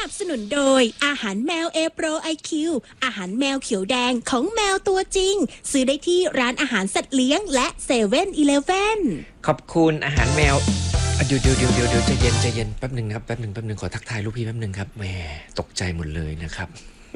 นับสนุนโดยอาหารแมว A Pro IQ อาหารแมวเขียวแดงของแมวตัวจริงซื้อได้ที่ร้านอาหารสัตว์เลี้ยงและ7-Eleven ขอบคุณอาหารแมวเดี๋ยวใจเย็นแป๊บหนึ่งครับแป๊บหนึ่งขอทักทายลูกพี่แป๊บหนึ่งครับแหมตกใจหมดเลยนะครับ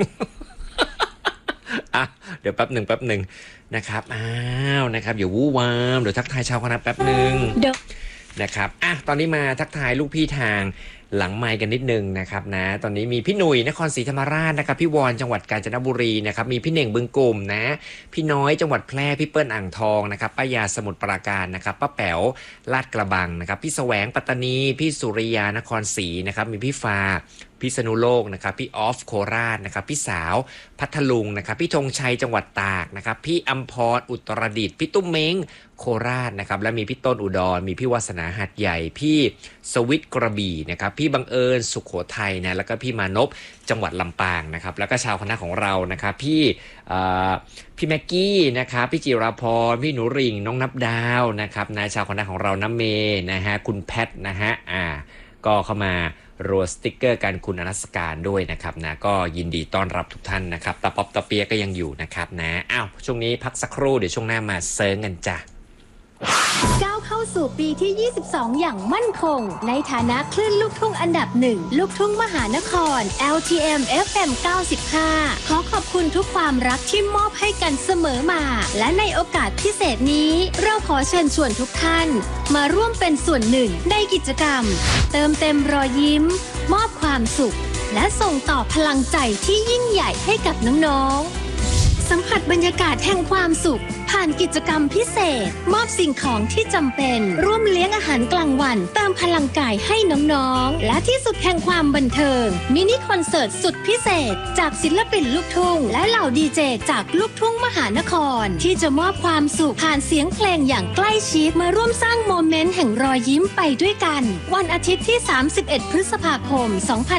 เดี๋ยวแป๊บหนึ่งนะครับนะครับเดี๋ยววู้วามเดี๋ยวทักทายชาวคณะแป๊บหนึ่งนะครับตอนนี้มาทักทายลูกพี่ทางหลังไมค์กันนิดนึงนะครับนะตอนนี้มีพี่หนุ่ยนครศรีธรรมราชนะครับพี่วอนจังหวัดกาญจนบุรีนะครับมีพี่เน่งบึงกลุ่มนะพี่น้อยจังหวัดแพร่พี่เปิ้ลอ่างทองนะครับป้ายาสมุทรปราการนะครับป้าแป๋วลาดกระบังนะครับพี่แสวงปัตตานีพี่สุริยานครศรีนะครับมีพี่ฟ้าพิษณุโลกนะครับพี่ออฟโคราชนะครับพี่สาวพัทลุงนะครับพี่ธงชัยจังหวัดตากนะครับพี่อัมพรอุตรดิตถ์พี่ตุ้มเม้งโคราชนะครับและมีพี่ต้นอุดรมีพี่วาสนาหาดใหญ่พี่สวิตกระบี่นะครับพี่บังเอิญสุโขทัยนะแล้วก็พี่มานพจังหวัดลำปางนะครับแล้วก็ชาวคณะของเรานะครับพี่แม็กกี้นะครับพี่จิราพรพี่หนูริ่งน้องนับดาวนะครับนะชาวคณะของเราน้ำเมนะฮะคุณแพทนะฮะก็เข้ามารัวสติ๊กเกอร์กันคุณอนัสการด้วยนะครับนะก็ยินดีต้อนรับทุกท่านนะครับตาป๊อปตาเปียก็ยังอยู่นะครับนะช่วงนี้พักสักครู่เดี๋ยวช่วงหน้ามาเซิร์งกันจ้ะก้าวเข้าสู่ปีที่ 22 อย่างมั่นคงในฐานะคลื่นลูกทุ่งอันดับหนึ่งลูกทุ่งมหานคร LTM FM 95 ขอขอบคุณทุกความรักที่มอบให้กันเสมอมาและในโอกาสพิเศษนี้เราขอเชิญชวนทุกท่านมาร่วมเป็นส่วนหนึ่งในกิจกรรมเติมเต็มรอยยิ้มมอบความสุขและส่งต่อพลังใจที่ยิ่งใหญ่ให้กับน้องๆสัมผัสบรรยากาศแห่งความสุขผ่านกิจกรรมพิเศษมอบสิ่งของที่จำเป็นร่วมเลี้ยงอาหารกลางวันเติมพลังกายให้น้องๆและที่สุดแห่งความบันเทิงมินิคอนเสิร์ตสุดพิเศษจากศิลปินลูกทุ่งและเหล่าดีเจจากลูกทุ่งมหานครที่จะมอบความสุขผ่านเสียงเพลงอย่างใกล้ชิดมาร่วมสร้างโมเมนต์แห่งรอยยิ้มไปด้วยกันวันอาทิตย์ที่31 พฤษภาคม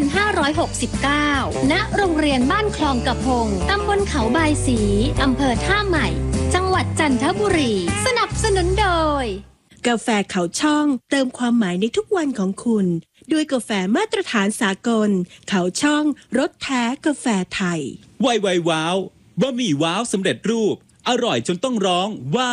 2569 ณ โรงเรียนบ้านคลองกระพงตำบลเขาบายศรีอำเภอท่าใหม่จังหวัดจันทบุรีสนับสนุนโดยกาแฟเขาช่องเติมความหมายในทุกวันของคุณด้วยกาแฟมาตรฐานสากลเขาช่องรสแท้กาแฟไทยไวว้าวบะหมี่ว้าวสำเร็จรูปอร่อยจนต้องร้องว้าว